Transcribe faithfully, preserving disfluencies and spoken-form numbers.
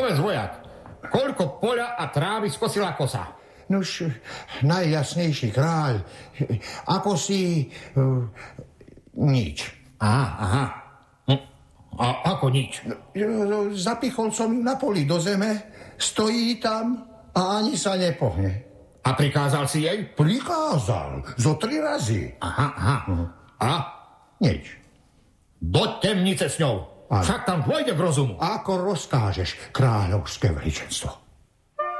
Povedz, vojak, koľko poľa a trávy skosila kosa? Nuž, najjasnejší kráľ, ako si... Uh, nič. Aha, aha. Hm. A ako nič? Zapichol som ju na poli do zeme, stojí tam a ani sa nepohne. A prikázal si jej? Prikázal, zo tri razy. Aha, aha. A? Nič. Do temnice s ňou. Ale... Však tam dôjde k rozumu. Ako rozkážeš, kráľovské veličenstvo.